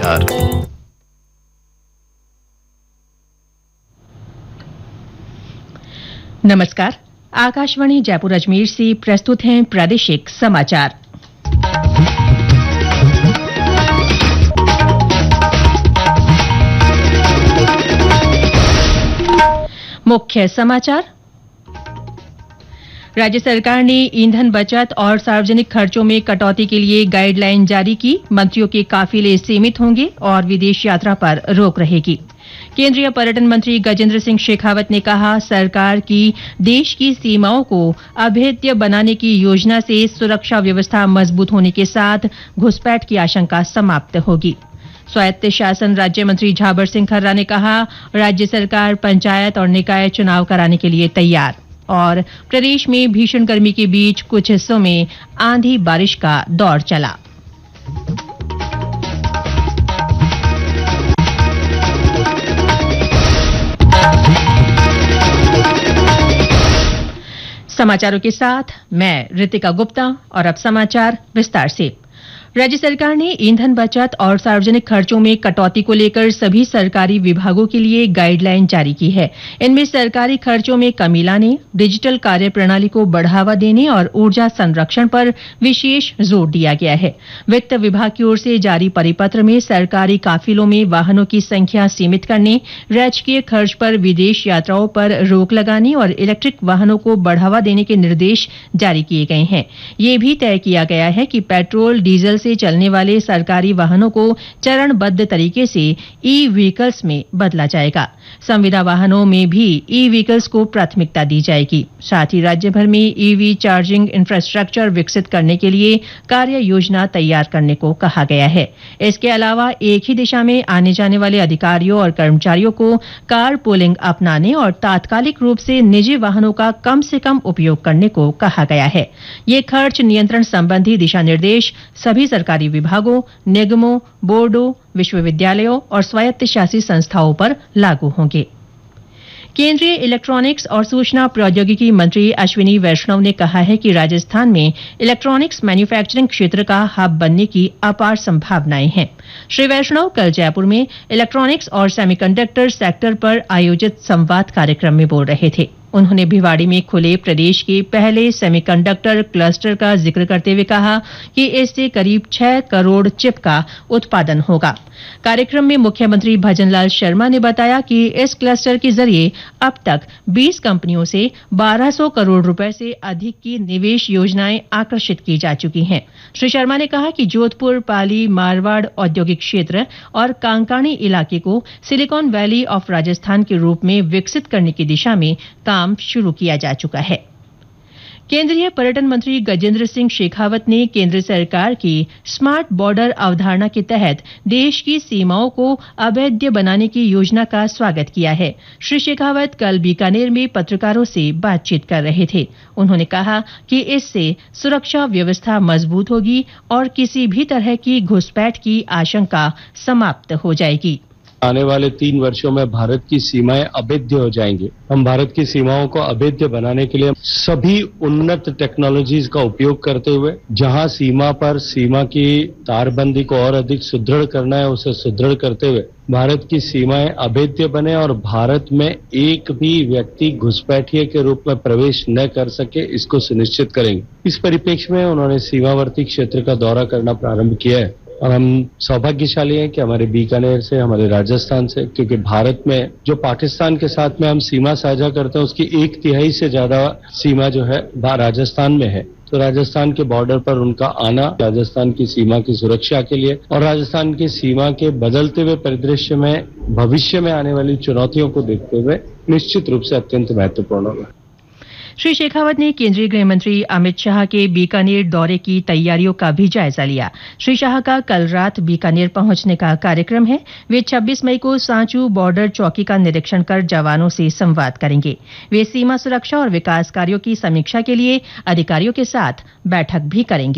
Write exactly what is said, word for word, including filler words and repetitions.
समाचार। नमस्कार, आकाशवाणी जयपुर अजमेर से प्रस्तुत हैं प्रादेशिक समाचार। मुख्य समाचार। राज्य सरकार ने ईंधन बचत और सार्वजनिक खर्चों में कटौती के लिए गाइडलाइन जारी की। मंत्रियों के काफिले सीमित होंगे और विदेश यात्रा पर रोक रहेगी। केंद्रीय पर्यटन मंत्री गजेंद्र सिंह शेखावत ने कहा, सरकार की देश की सीमाओं को अभेद्य बनाने की योजना से सुरक्षा व्यवस्था मजबूत होने के साथ घुसपैठ की आशंका समाप्त होगी। स्वायत्त शासन राज्य मंत्री झाबर सिंह खर्रा ने कहा, राज्य सरकार पंचायत और निकाय चुनाव कराने के लिए तैयार। और प्रदेश में भीषण गर्मी के बीच कुछ हिस्सों में आंधी बारिश का दौर चला। समाचारों के साथ मैं रितिका गुप्ता और अब समाचार विस्तार से। राज्य सरकार ने ईंधन बचत और सार्वजनिक खर्चों में कटौती को लेकर सभी सरकारी विभागों के लिए गाइडलाइन जारी की है। इनमें सरकारी खर्चों में कमी लाने, डिजिटल कार्य प्रणाली को बढ़ावा देने और ऊर्जा संरक्षण पर विशेष जोर दिया गया है। वित्त विभाग की ओर से जारी परिपत्र में सरकारी काफिलों में वाहनों की संख्या सीमित करने, राजकीय खर्च पर विदेश यात्राओं पर रोक लगाने और इलेक्ट्रिक वाहनों को बढ़ावा देने के निर्देश जारी किए गए हैं। ये भी तय किया गया है कि पेट्रोल डीजल से चलने वाले सरकारी वाहनों को चरणबद्ध तरीके से ई व्हीकल्स में बदला जाएगा। संविदा वाहनों में भी ई व्हीकल्स को प्राथमिकता दी जाएगी। साथ ही राज्य भर में ईवी चार्जिंग इंफ्रास्ट्रक्चर विकसित करने के लिए कार्य योजना तैयार करने को कहा गया है। इसके अलावा एक ही दिशा में आने जाने वाले अधिकारियों और कर्मचारियों को कार पूलिंग अपनाने और तात्कालिक रूप से निजी वाहनों का कम से कम उपयोग करने को कहा गया है। ये खर्च नियंत्रण संबंधी दिशा निर्देश सभी सरकारी विभागों, निगमों, बोर्डों, विश्वविद्यालयों और स्वायत्त शासी संस्थाओं पर लागू होंगे। केंद्रीय इलेक्ट्रॉनिक्स और सूचना प्रौद्योगिकी मंत्री अश्विनी वैष्णव ने कहा है कि राजस्थान में इलेक्ट्रॉनिक्स मैन्युफैक्चरिंग क्षेत्र का हब बनने की अपार संभावनाएं हैं। श्री वैष्णव कल जयपुर में इलेक्ट्रॉनिक्स और सेमीकंडक्टर सेक्टर पर आयोजित संवाद कार्यक्रम में बोल रहे थे। उन्होंने भिवाड़ी में खुले प्रदेश के पहले सेमीकंडक्टर क्लस्टर का जिक्र करते हुए कहा कि इससे करीब छह करोड़ चिप का उत्पादन होगा। कार्यक्रम में मुख्यमंत्री भजनलाल शर्मा ने बताया कि इस क्लस्टर के जरिए अब तक बीस कंपनियों से बारह सौ करोड़ रुपए से अधिक की निवेश योजनाएं आकर्षित की जा चुकी हैं। श्री शर्मा ने कहा कि जोधपुर, पाली, मारवाड़ औद्योगिक क्षेत्र और कांकाणी इलाके को सिलिकॉन वैली ऑफ राजस्थान के रूप में विकसित करने की दिशा में काम शुरू किया जा चुका है। केंद्रीय पर्यटन मंत्री गजेंद्र सिंह शेखावत ने केंद्र सरकार की स्मार्ट बॉर्डर अवधारणा के तहत देश की सीमाओं को अभेद्य बनाने की योजना का स्वागत किया है। श्री शेखावत कल बीकानेर में पत्रकारों से बातचीत कर रहे थे। उन्होंने कहा कि इससे सुरक्षा व्यवस्था मजबूत होगी और किसी भी तरह की घुसपैठ की आशंका समाप्त हो जाएगी। आने वाले तीन वर्षों में भारत की सीमाएं अभेद्य हो जाएंगी। हम भारत की सीमाओं को अभेद्य बनाने के लिए सभी उन्नत टेक्नोलॉजीज का उपयोग करते हुए जहां सीमा पर सीमा की तारबंदी को और अधिक सुदृढ़ करना है, उसे सुदृढ़ करते हुए भारत की सीमाएं अभेद्य बने और भारत में एक भी व्यक्ति घुसपैठिए के रूप में प्रवेश न कर सके, इसको सुनिश्चित करेंगे। इस परिप्रेक्ष्य में उन्होंने सीमावर्ती क्षेत्र का दौरा करना प्रारंभ किया है और हम सौभाग्यशाली हैं कि हमारे बीकानेर से, हमारे राजस्थान से, क्योंकि भारत में जो पाकिस्तान के साथ में हम सीमा साझा करते हैं उसकी एक तिहाई से ज्यादा सीमा जो है राजस्थान में है। तो राजस्थान के बॉर्डर पर उनका आना राजस्थान की सीमा की सुरक्षा के लिए और राजस्थान की सीमा के बदलते हुए परिदृश्य में भविष्य में आने वाली चुनौतियों को देखते हुए निश्चित रूप से अत्यंत महत्वपूर्ण होगा। श्री शेखावत ने केंद्रीय गृह मंत्री अमित शाह के बीकानेर दौरे की तैयारियों का भी जायजा लिया। श्री शाह का कल रात बीकानेर पहुंचने का कार्यक्रम है। वे छब्बीस मई को सांचू बॉर्डर चौकी का निरीक्षण कर जवानों से संवाद करेंगे। वे सीमा सुरक्षा और विकास कार्यों की समीक्षा के लिए अधिकारियों के साथ बैठक भी करेंगे।